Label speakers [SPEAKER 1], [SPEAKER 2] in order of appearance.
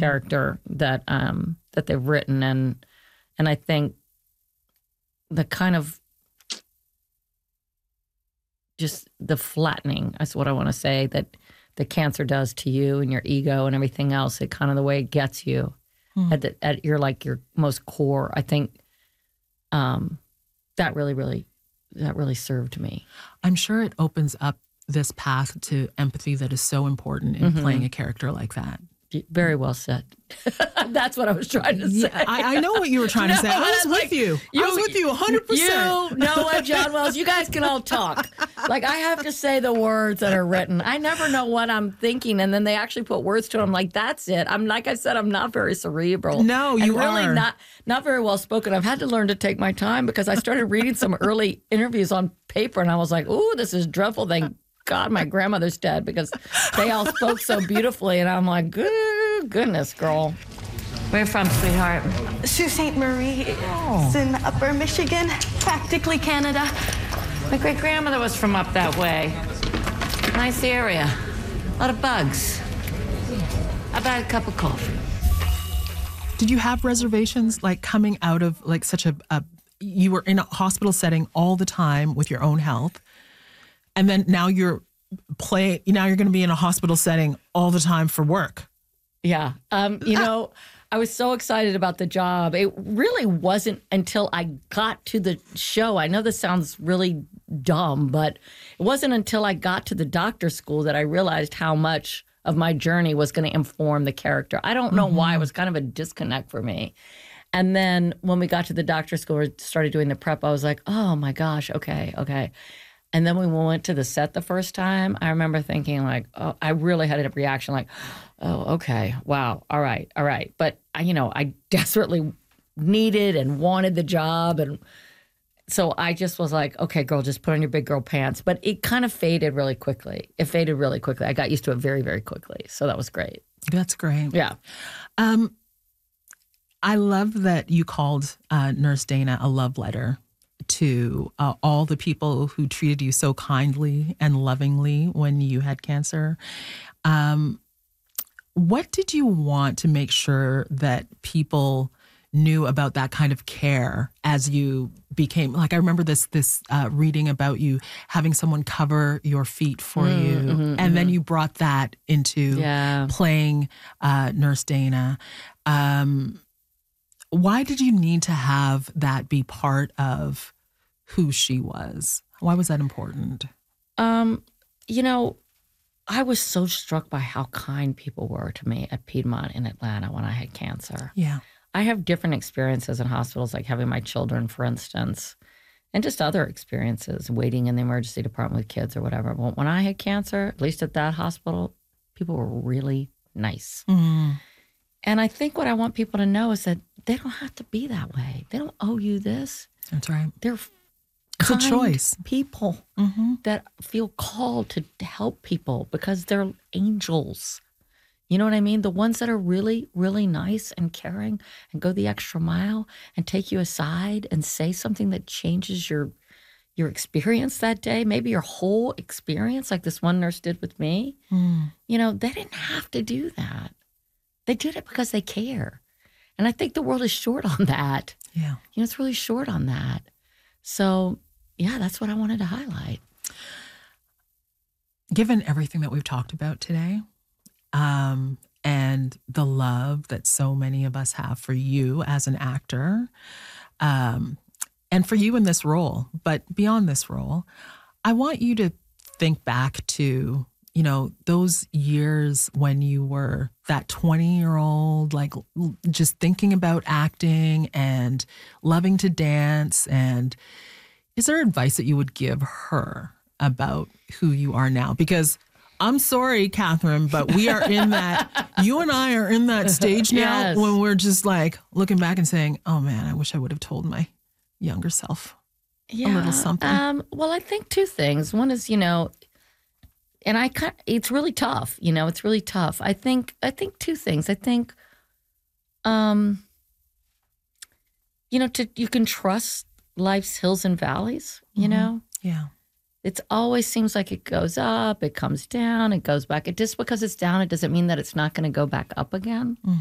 [SPEAKER 1] character that that they've written, and I think the kind of just the flattening is what I want to say that the cancer does to you and your ego and everything else. It kind of the way it gets you at your like your most core. I think that really served me.
[SPEAKER 2] I'm sure it opens up this path to empathy that is so important in playing a character like that.
[SPEAKER 1] Very well said. That's what I was trying to say.
[SPEAKER 2] Yeah, I know what you were trying to say. I was with you. I was with you 100%.
[SPEAKER 1] You know what, John Wells? You guys can all talk. Like, I have to say the words that are written. I never know what I'm thinking, and then they actually put words to it. I'm like, that's it. I'm like I said, I'm not very cerebral.
[SPEAKER 2] No, you
[SPEAKER 1] really
[SPEAKER 2] are.
[SPEAKER 1] Not very well spoken. I've had to learn to take my time because I started reading some early interviews on paper, and I was like, ooh, this is dreadful. Thank God my grandmother's dead because they all spoke so beautifully, and I'm like, goodness, girl. Where you from, sweetheart?
[SPEAKER 3] Sault Ste. Marie. It's in Upper Michigan, practically Canada.
[SPEAKER 1] My great-grandmother was from up that way. Nice area. A lot of bugs. I've had a cup of coffee.
[SPEAKER 2] Did you have reservations, like coming out of like such a you were in a hospital setting all the time with your own health, and then now you're going to be in a hospital setting all the time for work?
[SPEAKER 1] Yeah. You know, I was so excited about the job. It really wasn't until I got to the show. I know this sounds really dumb, but it wasn't until I got to the doctor's school that I realized how much of my journey was going to inform the character. I don't know why. It was kind of a disconnect for me. And then when we got to the doctor's school, we started doing the prep, I was like, oh my gosh, okay. And then when we went to the set the first time, I remember thinking like, oh, I really had a reaction like, oh, okay, wow, all right. But, I desperately needed and wanted the job. And so I just was like, okay, girl, just put on your big girl pants. But it kind of faded really quickly. I got used to it very, very quickly. So that was great.
[SPEAKER 2] That's great.
[SPEAKER 1] Yeah.
[SPEAKER 2] I love that you called Nurse Dana a love letter to all the people who treated you so kindly and lovingly when you had cancer. What did you want to make sure that people knew about that kind of care as you became, like I remember this reading about you having someone cover your feet for you, and then you brought that into playing Nurse Dana. Why did you need to have that be part of who she was? Why was that important? I was so struck by how kind people were to me at Piedmont in Atlanta when I had cancer. Yeah.
[SPEAKER 1] I have different experiences in hospitals, like having my children, for instance, and just other experiences, waiting in the emergency department with kids or whatever. But when I had cancer, at least at that hospital, people were really nice. And I think what I want people to know is that they don't have to be that way. They don't owe you this.
[SPEAKER 2] That's right.
[SPEAKER 1] They're
[SPEAKER 2] It's a choice.
[SPEAKER 1] People that feel called to help people because they're angels. You know what I mean? The ones that are really, really nice and caring and go the extra mile and take you aside and say something that changes your experience that day, maybe your whole experience, like this one nurse did with me. They didn't have to do that. They did it because they care. And I think the world is short on that.
[SPEAKER 2] Yeah.
[SPEAKER 1] It's really short on that. So, yeah, that's what I wanted to highlight.
[SPEAKER 2] Given everything that we've talked about today, and the love that so many of us have for you as an actor, and for you in this role, but beyond this role, I want you to think back to, those years when you were that 20-year-old, like just thinking about acting and loving to dance. And is there advice that you would give her about who you are now? Because I'm sorry, Catherine, but we are in that, you and I are in that stage now when we're just like looking back and saying, oh man, I wish I would have told my younger self a little something.
[SPEAKER 1] Well, I think two things. One is, and it's really tough, it's really tough. I think two things. I think, you can trust life's hills and valleys,
[SPEAKER 2] Yeah.
[SPEAKER 1] It always seems like it goes up, it comes down, it goes back. Just because it's down, it doesn't mean that it's not going to go back up again.